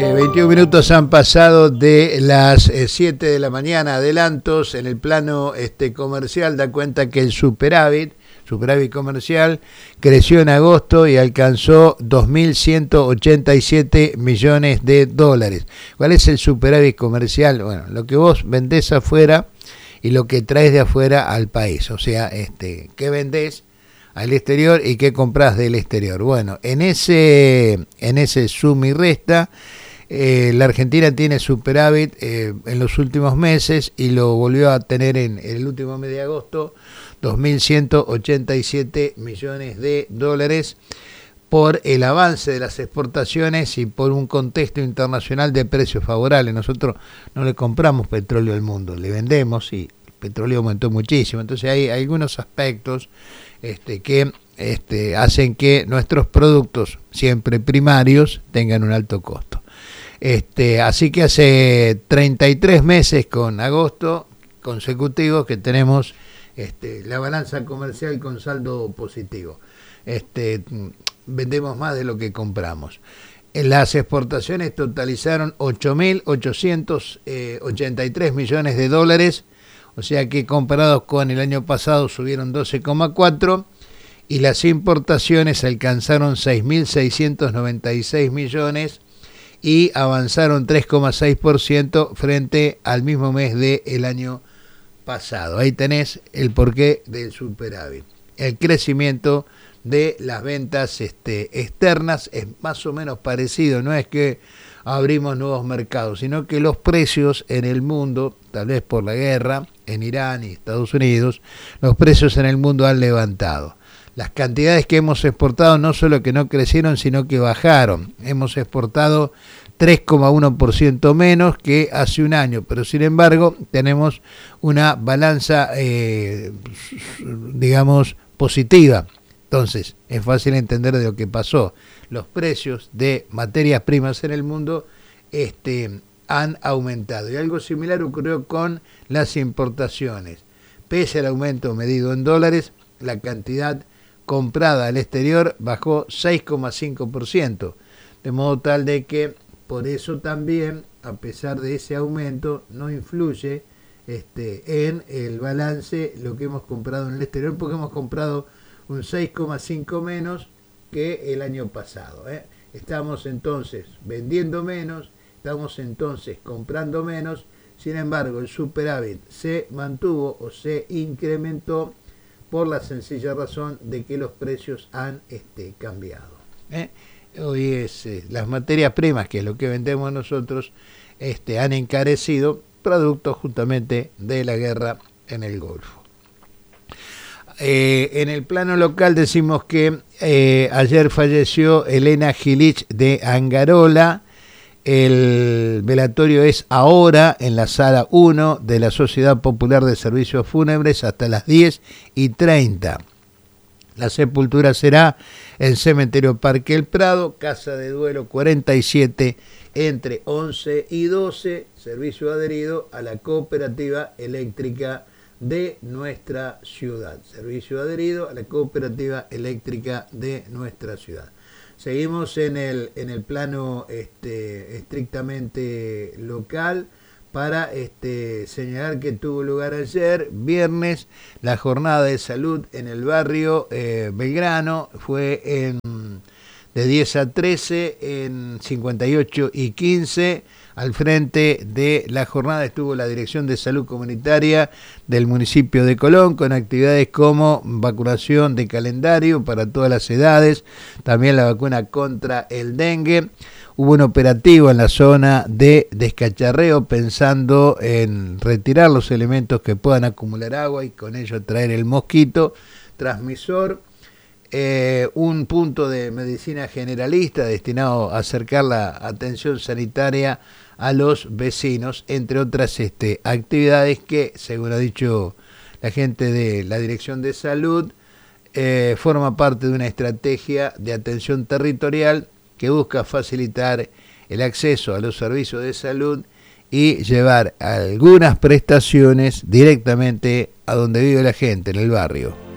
21 minutos han pasado de las 7 de la mañana. Adelantos en el plano comercial. Da cuenta que el superávit comercial creció en agosto y alcanzó 2.187 millones de dólares. ¿Cuál es el superávit comercial? Bueno, lo que vos vendés afuera y lo que traes de afuera al país. O sea, ¿qué vendés al exterior y qué compras del exterior? Bueno, en ese suma y resta, la Argentina tiene superávit en los últimos meses y lo volvió a tener en el último mes de agosto, 2.187 millones de dólares, por el avance de las exportaciones y por un contexto internacional de precios favorables. Nosotros no le compramos petróleo al mundo, le vendemos y el petróleo aumentó muchísimo. Entonces hay algunos aspectos que hacen que nuestros productos, siempre primarios, tengan un alto costo. Así que hace 33 meses con agosto consecutivos que tenemos la balanza comercial con saldo positivo. Vendemos más de lo que compramos. Las exportaciones totalizaron 8.883 millones de dólares, o sea que comparados con el año pasado subieron 12,4%, y las importaciones alcanzaron 6.696 millones y avanzaron 3,6% frente al mismo mes del año pasado. Ahí tenés el porqué del superávit. El crecimiento de las ventas externas es más o menos parecido, no es que abrimos nuevos mercados, sino que los precios en el mundo, tal vez por la guerra en Irán y Estados Unidos, los precios en el mundo han levantado. Las cantidades que hemos exportado no solo que no crecieron, sino que bajaron. Hemos exportado 3,1% menos que hace un año, pero sin embargo tenemos una balanza, positiva. Entonces, es fácil entender de lo que pasó. Los precios de materias primas en el mundo han aumentado. Y algo similar ocurrió con las importaciones. Pese al aumento medido en dólares, la cantidad comprada al exterior bajó 6,5%. De modo tal de que, por eso también, a pesar de ese aumento, no influye en el balance lo que hemos comprado en el exterior, porque hemos comprado un 6,5 menos que el año pasado. Estamos entonces vendiendo menos, estamos entonces comprando menos, sin embargo el superávit se mantuvo o se incrementó por la sencilla razón de que los precios han cambiado. Hoy es las materias primas, que es lo que vendemos nosotros, han encarecido, producto justamente de la guerra en el Golfo. En el plano local decimos que ayer falleció Elena Gilich de Angarola. El velatorio es ahora en la sala 1 de la Sociedad Popular de Servicios Fúnebres hasta las 10:30. La sepultura será en Cementerio Parque El Prado, Casa de Duelo 47, entre 11 y 12, servicio adherido a la Cooperativa Eléctrica de nuestra ciudad. Servicio adherido a la Cooperativa Eléctrica de nuestra ciudad. Seguimos en el plano estrictamente local para señalar que tuvo lugar ayer, viernes, la jornada de salud en el barrio Belgrano. Fue de 10 a 13 en 58 y 15. Al frente de la jornada estuvo la Dirección de Salud Comunitaria del municipio de Colón, con actividades como vacunación de calendario para todas las edades, también la vacuna contra el dengue. Hubo un operativo en la zona de descacharreo pensando en retirar los elementos que puedan acumular agua y con ello traer el mosquito transmisor. Un punto de medicina generalista destinado a acercar la atención sanitaria a los vecinos, entre otras actividades que, según ha dicho la gente de la Dirección de Salud, forma parte de una estrategia de atención territorial que busca facilitar el acceso a los servicios de salud y llevar algunas prestaciones directamente a donde vive la gente, en el barrio.